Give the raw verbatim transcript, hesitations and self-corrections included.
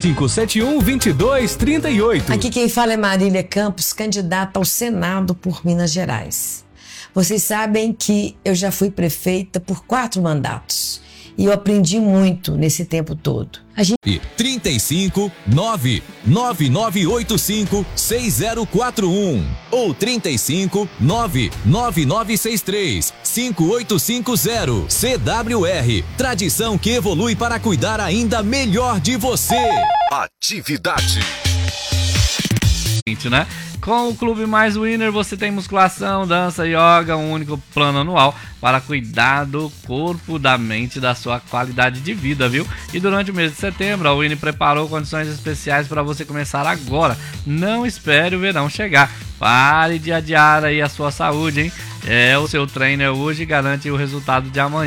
cinco sete um, dois dois três oito. Aqui quem fala é Marília Campos, candidata ao Senado por Minas Gerais. Vocês sabem que eu já fui prefeita por quatro mandatos e eu aprendi muito nesse tempo todo. A gente... trinta e cinco, nove nove nove oito cinco, seis zero quatro um ou trinta e cinco, nove nove nove seis três, cinco oito cinco zero. C W R, tradição que evolui para cuidar ainda melhor de você. Atividade. Né? Com o Clube Mais Winner você tem musculação, dança, yoga, um único plano anual para cuidar do corpo, da mente e da sua qualidade de vida, viu? E durante o mês de setembro a Winner preparou condições especiais para você começar agora. Não espere o verão chegar. Pare de adiar aí a sua saúde, hein? É o seu trainer hoje garante o resultado de amanhã.